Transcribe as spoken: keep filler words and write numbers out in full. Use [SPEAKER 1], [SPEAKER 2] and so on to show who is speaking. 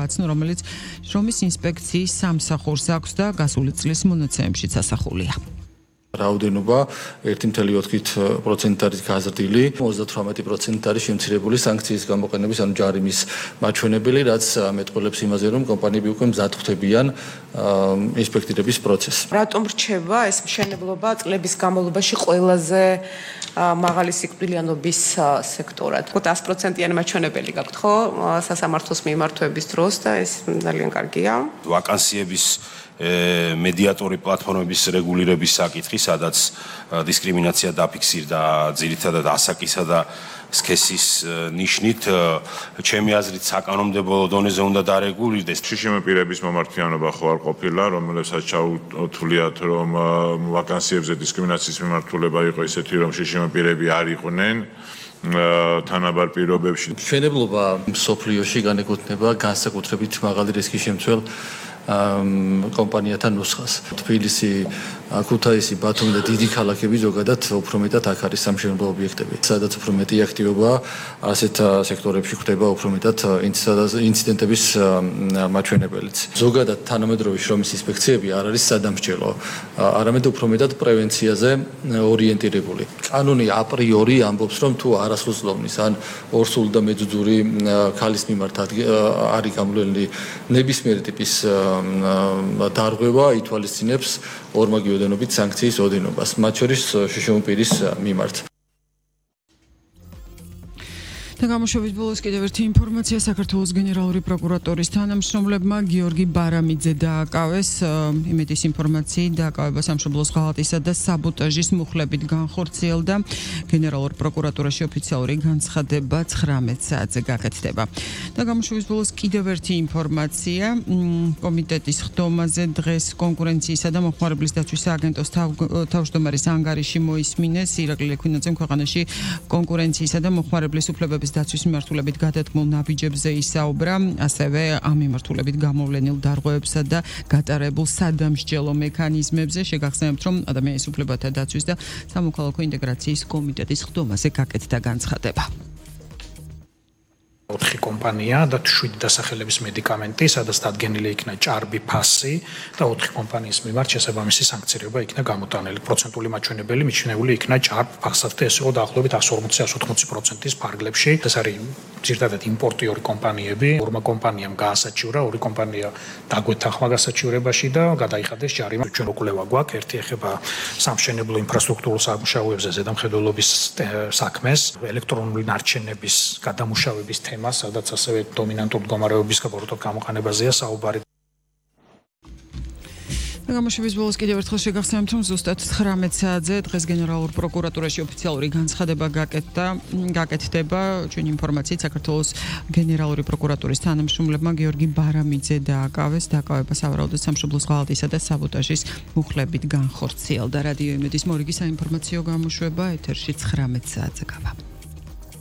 [SPEAKER 1] გააცნო, რომელიც შრომის ინსპექციის სამსახურს აქვს და გასული წლის მონაცემებშიც ასახულია.
[SPEAKER 2] რაოდენობა ერთი წუთი ოთხ პროცენტი არის გაზრდილი, ოცდათვრამეტი პროცენტი არის შემცირებული სანქციის გამოყენების, ანუ ჯარიმის მაჩვენებელი, რაც მეტყველებს იმაზე, რომ კომპანიები უკვე მზად ხვდებიან ინსპექტირების პროცესს.
[SPEAKER 3] რატომ რჩება ეს მშენებლობა წლების განმავლობაში ყველაზე მაღალი სიკვდილიანობის სექტორად? ათი პროცენტიანი მაჩვენებელი გაქვთ, ხო? სასამართლოს მიმართვების დროს და ეს ძალიან კარგია.
[SPEAKER 4] ვაკანსიების მედიატორი პლატფორმების რეგულირების საკითხი, სადაც დისკრიმინაცია დაფიქსირდა ძირითადად ასაკისა და სქესის ნიშნით, ჩემი აზრით საკანონმდებლო დონეზე უნდა დარეგულირდეს.
[SPEAKER 5] შიშიმ პირების მომართვიანობა ხო არ ყოფილა, რომელსაც ჩაუთვლიათ, რომ ვაკანსიებზე დისკრიმინაციის მიმართულება იყო ისეთი, რომ შიშიმ პირები არ იყვნენ თანაბარ პირობებში.
[SPEAKER 2] მშენებლობა მსოფლიოში განეკუთვნება განსაკუთრებით მაღალი რისკის შემცველ კომპანიათა ნუსხას. თბილისი, ქუთაისი, ბათუმი და დიდი ქალაქები ზოგადად უფრო მეტად აქ არის სამშენებლო ობიექტები. სადაც უფრო მეტი აქტივობა ასეთ სექტორებში ხდება, უფრო მეტად ინციდენტების მაჩვენებელიც. ზოგადად თანამედროვე შრომის ინსპექციები არ არის სადამსჯელო, არამედ უფრო მეტად პრევენციაზე ორიენტირებული. კანონი აპრიორი ამბობს, რომ თუ არასრულწლოვნის ან ორსული და მეძუძური ქალის მიმართ არის გამოვლენილი ნებისმიერი ტიპის დარღვევა ითვალისწინებს ორმაგი ოდენობით სანქციის ოდენობას, მათ შორის შიშიმ პირის მიმართ.
[SPEAKER 1] და გამოშვების ბოლოს კიდევ ერთი ინფორმაცია საქართველოს გენერალური პროკურატურის თანამშრომლებმა გიორგი ბარამიძე დააკავეს. იმედის ინფორმაციით დააკავება სამშობლოს ღალატისა და საბოტაჟის მუხლებით განხორციელდა. გენერალურ პროკურატურაში ოფიციალური განცხადება ცხრამეტ საათზე გაკეთდება. და გამოშვების ბოლოს კიდევ ერთი ინფორმაცია. კომიტეტის ხდომაზე დღეს კონკურენციისა და მოხმარებლის დაცვის სააგენტოს თავმჯდომარის ანგარიში მოისმინეს. ირაკლი ლექვინაძემ ქვეყანაში კონკურენციისა და მოხმარებლის უფლებების დაცვის მიმართულებით გადადგმულ ნაბიჯებზე ისაუბრა, ასევე ამ მიმართულებით გამოვლენილ დარღვევებსა და გატარებულ სადამსჯელო მექანიზმებზე. შეგახსენებთ, რომ ადამიანის უფლებათა დაცვის და სამოქალაქო ინტეგრაციის კომიტეტის ხდომაზე გაკეთდა განცხადება.
[SPEAKER 6] ოთხი კომპანია და შვიდი დასახელების მედიკამენტი, სადაც დადგენილი იქნა ჭარბი ფასი და ოთხი კომპანიის მიმართ შესაბამისი სანქცირება იქნა გამოტანილი. პროცენტული მაჩვენებელი მიჩნეული იქნა ჭარბ ფასად და ეს იყო დაახლოებით εκατი ორმოცი - εκατი ოთხმოცი პროცენტის ფარგლებში. ეს არის ძირითადად იმპორტიორი კომპანიები. ორმა კომპანიამ გაასაჩივრა, ორი კომპანია დაგვეთა ხმა გასაჩივრებაში და გადაიხადეს ჯარიმა. ჩვენ კვლევა გვაქვს, ერთი ეხება სამშენებლო ინფრასტრუქტურულ სამუშაოებზე ზედამხედველობის საქმეს, ელექტრონული ნარჩენების გადამუშავების თემა, სადაც ასევე დომინანტურ მდგომარეობის საბოროტო გამოყენებაზეა საუბარი.
[SPEAKER 1] გამოშვების ბოლოს კიდევ ერთხელ შეგახსენებთ, რომ ზუსტად ცხრამეტ საათზე დღეს გენერალურ პროკურატურაში ოფიციალური განცხადება გაკეთდა, გაკეთდება. ჩვენი ინფორმაციით საქართველოს გენერალური პროკურატურის თანამშრომლებმა გიორგი ბარამიძე დააკავეს. დააკავება სავარაუდოდ სამშობლოს ღალატისა და საბოტაჟის მუხლებით განხორციელდა. რადიო იმედის მორიგი საინფორმაციო გამოშვება ეთერში ცხრამეტ საათზე გავა.